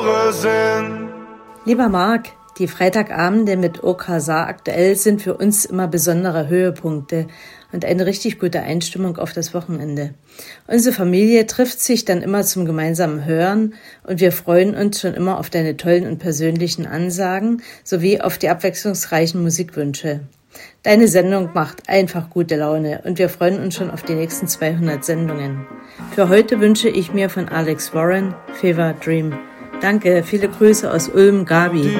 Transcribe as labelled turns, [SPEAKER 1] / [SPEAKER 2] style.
[SPEAKER 1] sind.
[SPEAKER 2] Lieber Marc, die Freitagabende mit OKSA aktuell sind für uns immer besondere Höhepunkte und eine richtig gute Einstimmung auf das Wochenende. Unsere Familie trifft sich dann immer zum gemeinsamen Hören und wir freuen uns schon immer auf deine tollen und persönlichen Ansagen sowie auf die abwechslungsreichen Musikwünsche. Deine Sendung macht einfach gute Laune und wir freuen uns schon auf die nächsten 200 Sendungen. Für heute wünsche ich mir von Alex Warren Fever Dream. Danke, viele Grüße aus Ulm, Gabi.